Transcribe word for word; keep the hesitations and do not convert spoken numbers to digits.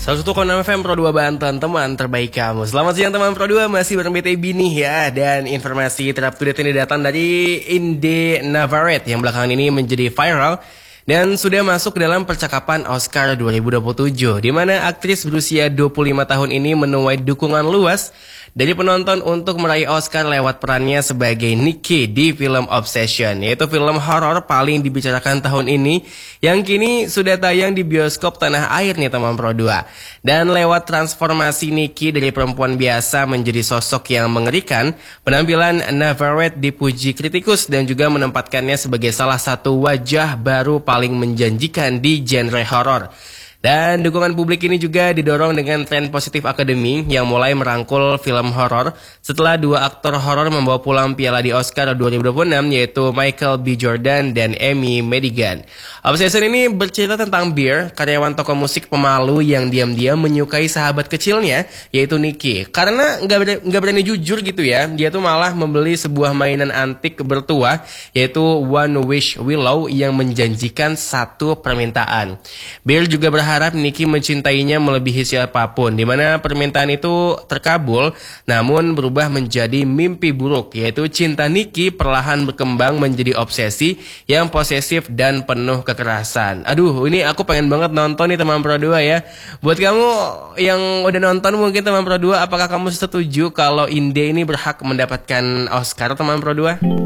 seratus satu koma enam F M Pro dua Banten, teman terbaik kamu. Selamat siang teman Pro dua, masih bareng B T Bini ya. Dan informasi terupdate ini datang dari Inde Navarrete yang belakangan ini menjadi viral dan sudah masuk ke dalam percakapan Oscar dua ribu dua puluh tujuh, di mana aktris berusia dua puluh lima tahun ini menuai dukungan luas dari penonton untuk meraih Oscar lewat perannya sebagai Nikki di film Obsession, yaitu film horor paling dibicarakan tahun ini yang kini sudah tayang di bioskop tanah air nih teman Pro dua. Dan lewat transformasi Nikki dari perempuan biasa menjadi sosok yang mengerikan, penampilan Navarrete dipuji kritikus dan juga menempatkannya sebagai salah satu wajah baru paling menjanjikan di genre horor. Dan dukungan publik ini juga didorong dengan tren positif Academy yang mulai merangkul film horor setelah dua aktor horor membawa pulang piala di Oscar dua ribu dua puluh enam, yaitu Michael B. Jordan dan Amy Madigan. Obsession ini bercerita tentang Bear, karyawan toko musik pemalu yang diam-diam menyukai sahabat kecilnya, yaitu Nikki. Karena nggak berani, nggak berani jujur gitu ya, dia tuh malah membeli sebuah mainan antik bertuah, yaitu One Wish Willow yang menjanjikan satu permintaan. Bear juga berharap harap Nikki mencintainya melebihi siapapun, di mana permintaan itu terkabul namun berubah menjadi mimpi buruk, yaitu cinta Nikki perlahan berkembang menjadi obsesi yang posesif dan penuh kekerasan. Aduh, ini aku pengen banget nonton nih teman Pro dua ya. Buat kamu yang udah nonton mungkin teman Pro dua, apakah kamu setuju kalau Inde ini berhak mendapatkan Oscar teman Pro dua?